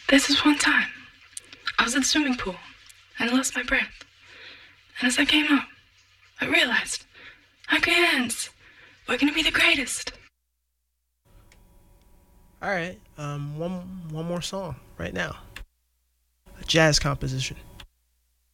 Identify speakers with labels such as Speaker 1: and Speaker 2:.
Speaker 1: There's this one time, I was at the swimming pool, and I lost my breath. And as I came up, I realized, hands, we're gonna be the greatest.
Speaker 2: All right. One more song right now. A jazz composition.